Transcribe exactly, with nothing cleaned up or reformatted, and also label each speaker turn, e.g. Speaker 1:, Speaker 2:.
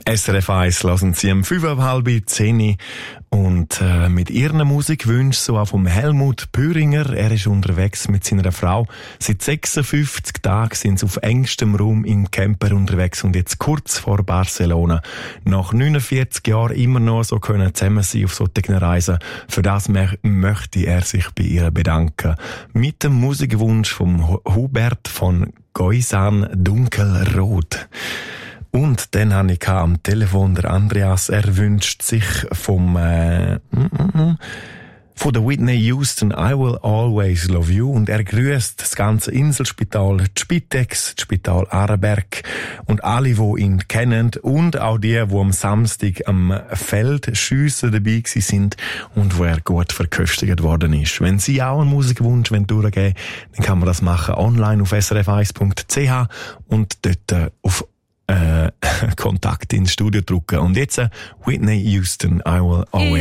Speaker 1: S R F eins hören Sie um fünf Uhr halb zehn und äh, mit ihren Musikwünschen, so auch vom Helmut Püringer. Er ist unterwegs mit seiner Frau. Seit sechsundfünfzig Tagen sind sie auf engstem Raum im Camper unterwegs und jetzt kurz vor Barcelona. Nach neunundvierzig Jahren immer noch so können zusammen sein auf solchen Reisen. Für das mö- möchte er sich bei ihr bedanken. Mit dem Musikwunsch vom Hubert von Goisan Dunkelrot. Und dann habe ich am Telefon der Andreas, er wünscht sich vom äh, von der Whitney Houston I Will Always Love You und er grüßt das ganze Inselspital, die Spitex, das Spital Aarberg und alle, die ihn kennen und auch die, die am Samstag am Feldschiessen dabei sind und wo er gut verköstigt worden ist. Wenn Sie auch einen Musikwunsch durchgeben wollen, dann kann man das machen online auf s r f eins punkt c h und dort äh, auf Äh, Kontakt ins Studio drücken. Und jetzt Whitney Houston, I Will Always